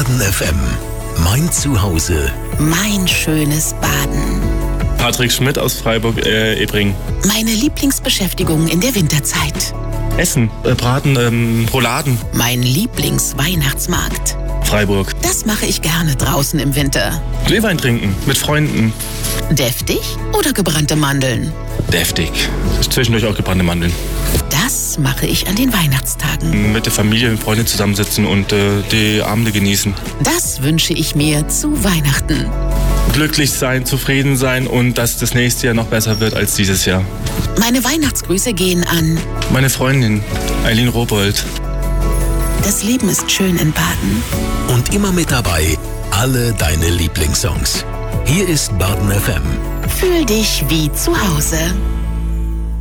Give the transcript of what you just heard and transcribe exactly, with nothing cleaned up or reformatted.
Baden F M. Mein Zuhause. Mein schönes Baden. Patrick Schmidt aus Freiburg-Ebring. Äh, Meine Lieblingsbeschäftigung in der Winterzeit. Essen, äh, Braten, ähm, Rouladen. Mein Lieblingsweihnachtsmarkt. Freiburg. Das mache ich gerne draußen im Winter. Glühwein trinken, mit Freunden. Deftig oder gebrannte Mandeln? Deftig. Zwischendurch auch gebrannte Mandeln. Das mache ich an den Weihnachtstagen. Mit der Familie und Freunden zusammensitzen und äh, die Abende genießen. Das wünsche ich mir zu Weihnachten. Glücklich sein, zufrieden sein und dass das nächste Jahr noch besser wird als dieses Jahr. Meine Weihnachtsgrüße gehen an meine Freundin, Eileen Robold. Das Leben ist schön in Baden. Und immer mit dabei, alle deine Lieblingssongs. Hier ist Baden F M. Fühl dich wie zu Hause.